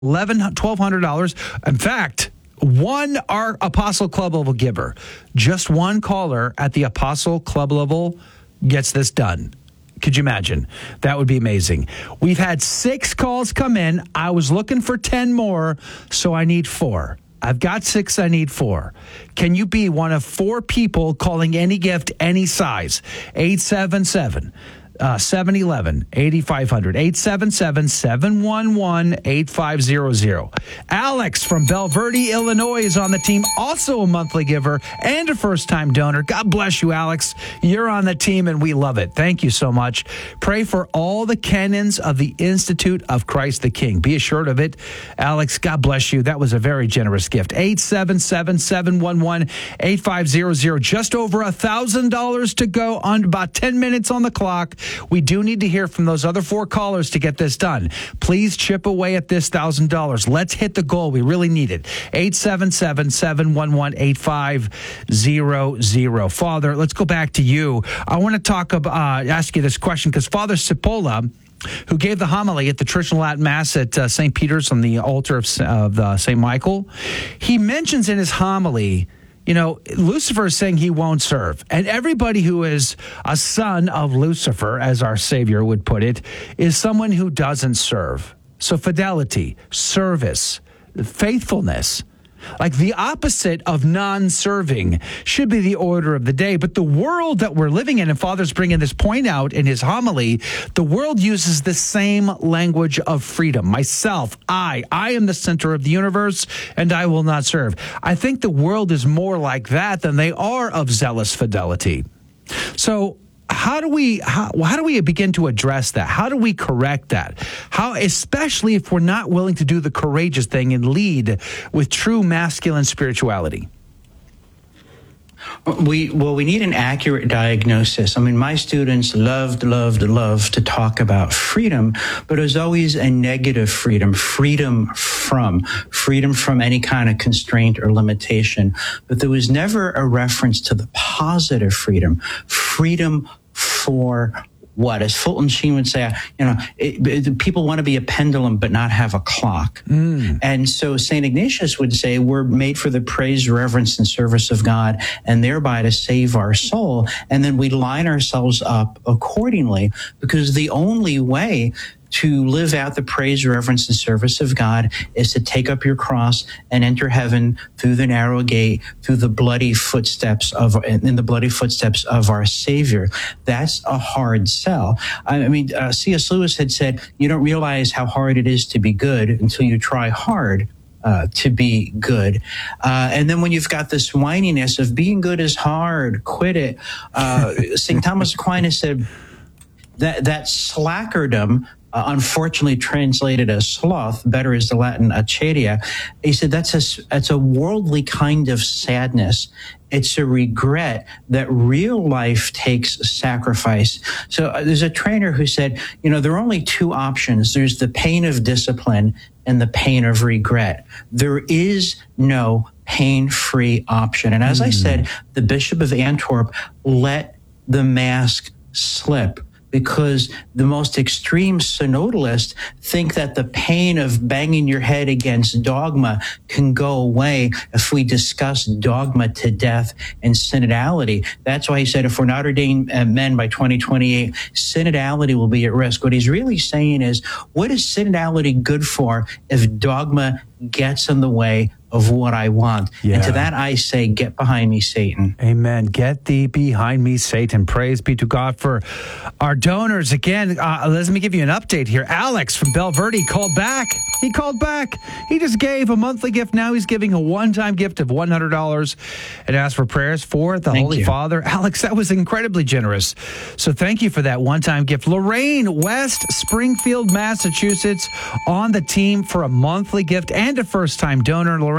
$1,200. In fact, one our Apostle Club level giver, just one caller at the Apostle Club level gets this done. Could you imagine? That would be amazing. We've had 6 calls come in. I was looking for 10 more, so I need 4. I've got 6, I need 4. Can you be one of 4 people calling any gift, any size? 877 711 8500 877 711 8500. Alex from Belle Verde, Illinois is on the team, also a monthly giver and a first-time donor. God bless you, Alex. You're on the team and we love it. Thank you so much. Pray for all the canons of the Institute of Christ the King. Be assured of it. Alex, God bless you. That was a very generous gift. 877 711 8500. Just over $1,000 to go, on about 10 minutes on the clock. We do need to hear from those other 4 callers to get this done. Please chip away at this $1,000. Let's hit the goal. We really need it. 877-711-8500. Father, let's go back to you. I want to talk about, ask you this question because Father Cipolla, who gave the homily at the traditional Latin Mass at St. Peter's on the altar of St. Michael, he mentions in his homily, you know, Lucifer is saying he won't serve. And everybody who is a son of Lucifer, as our Savior would put it, is someone who doesn't serve. So fidelity, service, faithfulness, like the opposite of non-serving, should be the order of the day. But the world that we're living in, and Father's bringing this point out in his homily, the world uses the same language of freedom. Myself, I am the center of the universe, and I will not serve. I think the world is more like that than they are of zealous fidelity. So how do we begin to address that? How do we correct that? How, especially if we're not willing to do the courageous thing and lead with true masculine spirituality? We need an accurate diagnosis. I mean, my students loved to talk about freedom, but it was always a negative freedom from any kind of constraint or limitation. But there was never a reference to the positive freedom for what? As Fulton Sheen would say, people want to be a pendulum but not have a clock. And so St. Ignatius would say we're made for the praise, reverence, and service of God, and thereby to save our soul. And then we line ourselves up accordingly, because the only way to live out the praise, reverence, and service of God is to take up your cross and enter heaven through the narrow gate, through the bloody footsteps of our Savior. That's a hard sell. I mean, C.S. Lewis had said, you don't realize how hard it is to be good until you try hard to be good. And then when you've got this whininess of being good is hard, quit it. St. Thomas Aquinas said that slackerdom, unfortunately translated as sloth, better is the Latin acedia. He said that's a worldly kind of sadness. It's a regret that real life takes sacrifice. So there's a trainer who said, there are only 2 options. There's the pain of discipline and the pain of regret. There is no pain-free option. And as I said, the Bishop of Antwerp let the mask slip, because the most extreme synodalists think that the pain of banging your head against dogma can go away if we discuss dogma to death and synodality. That's why he said if we're not ordained men by 2028, synodality will be at risk. What he's really saying is, what is synodality good for if dogma gets in the way of what I want? Yeah. And to that I say, get behind me, Satan. Amen. Get thee behind me, Satan. Praise be to God for our donors. Again, let me give you an update here. Alex from Belle Verde called back. He called back. He just gave a monthly gift. Now he's giving a one-time gift of $100 and asked for prayers for the Holy Father. Alex, that was incredibly generous. So thank you for that one-time gift. Lorraine, West Springfield, Massachusetts, on the team for a monthly gift and a first-time donor. Lorraine,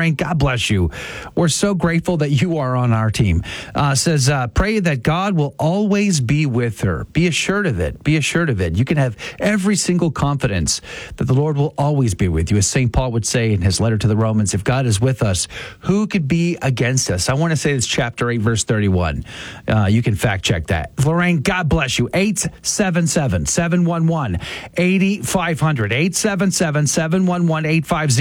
Lorraine, God bless you. We're so grateful that you are on our team. Says, pray that God will always be with her. Be assured of it. Be assured of it. You can have every single confidence that the Lord will always be with you. As St. Paul would say in his letter to the Romans, if God is with us, who could be against us? I want to say it's chapter 8, verse 31. You can fact check that. Lorraine, God bless you. 877-711-8500. 877-711-8500.